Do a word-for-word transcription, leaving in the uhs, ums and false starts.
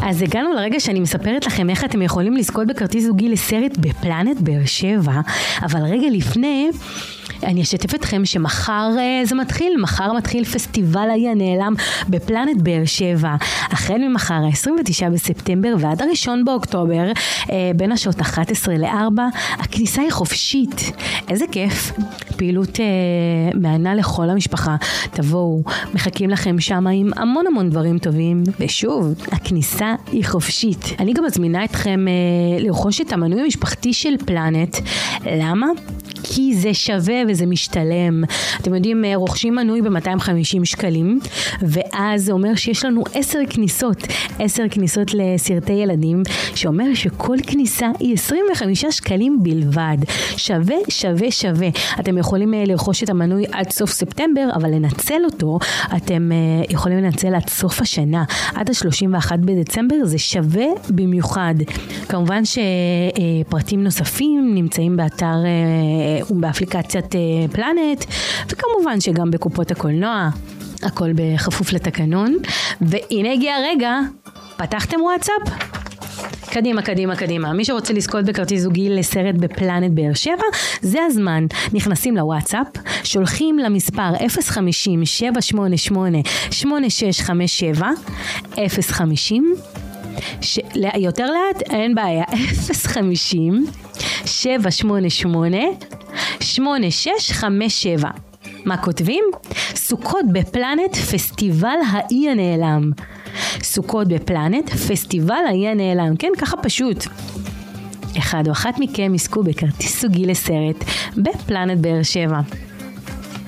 אז הגענו לרגע שאני מספרת לכם איך אתם יכולים לזכות בכרטיס זוגי לסרט בפלנט באר שבע, אבל רגע לפני אני אשתף אתכם שמחר זה מתחיל, מחר מתחיל פסטיבל האי הנעלם בפלנט באר שבע, החל ממחר ה-עשרים ותשעה בספטמבר ועד הראשון באוקטובר, בין השעות אחת עשרה לארבע, הכניסה היא חופשית, איזה כיף, פעילות מענה לכל המשפחה, תבואו, מחכים לכם שם עם המון המון דברים טובים, ושוב, הכניסה היא חופשית. אני גם מזמינה אתכם לרכוש את המנוי המשפחתי של פלנט, למה? כי זה שווה וזה משתלם. אתם יודעים, רוכשים מנוי ב-מאתיים וחמישים שקלים, ואז זה אומר שיש לנו עשר כניסות, עשר כניסות לסרטי ילדים, שאומר שכל כניסה היא עשרים וחמישה שקלים בלבד. שווה, שווה, שווה. אתם יכולים לרכוש את המנוי עד סוף ספטמבר, אבל לנצל אותו, אתם יכולים לנצל עד סוף השנה, עד ה-שלושים ואחד בדצמבר, זה שווה במיוחד. כמובן שפרטים נוספים נמצאים באתר ובאפליקציית פלנט, וכמובן שגם בקופות הקולנוע, הכל בכפוף לתקנון. והנה הגיע הרגע, פתחתם וואטסאפ? קדימה, קדימה, קדימה. מי שרוצה לזכות בכרטיס זוגי לסרט בפלנט באר שבע, זה הזמן. נכנסים לוואטסאפ, שולחים למספר אפס חמישים שבע שמונה שמונה שמונה שש חמש שבע, אפס חמישים, ש... יותר לאט, אין בעיה, אפס חמישים שבע שמונה שמונה שמונה שש חמש שבע. מה כותבים? סוכות בפלנט, פסטיבל האי הנעלם. סוכות בפלנט, פסטיבל האי הנעלם. כן, ככה פשוט. אחד או אחת מכם יזכו בכרטיס זוגי לסרט בפלנט באר שבע.